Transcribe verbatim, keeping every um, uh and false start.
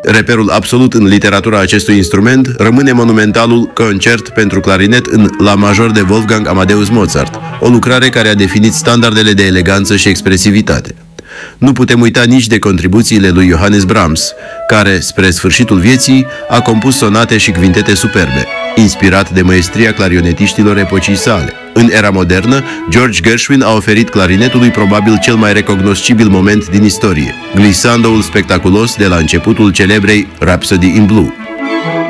Reperul absolut în literatura acestui instrument rămâne monumentalul Concert pentru clarinet în La major de Wolfgang Amadeus Mozart, o lucrare care a definit standardele de eleganță și expresivitate. Nu putem uita nici de contribuțiile lui Johannes Brahms, care, spre sfârșitul vieții, a compus sonate și quintete superbe, inspirat de măestria clarionetiștilor epocii sale. În era modernă, George Gershwin a oferit clarinetului probabil cel mai recognoscibil moment din istorie, glissandoul spectaculos de la începutul celebrei Rhapsody in Blue.